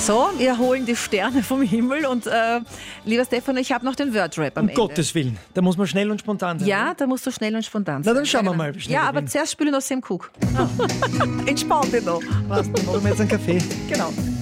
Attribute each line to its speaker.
Speaker 1: So, wir holen die Sterne vom Himmel und lieber Stefan, ich habe noch den Word-Rap am Ende.
Speaker 2: Um Gottes Willen, da muss man schnell und spontan sein.
Speaker 1: Ja, da musst du schnell und spontan sein.
Speaker 2: Na, dann schauen wir mal, wie schnell
Speaker 1: Ja,
Speaker 2: ich
Speaker 1: aber
Speaker 2: bin.
Speaker 1: zuerst spiele ich noch Sam Cooke. Entspann dich noch.
Speaker 2: Was, dann machen wir jetzt einen Kaffee.
Speaker 1: Genau.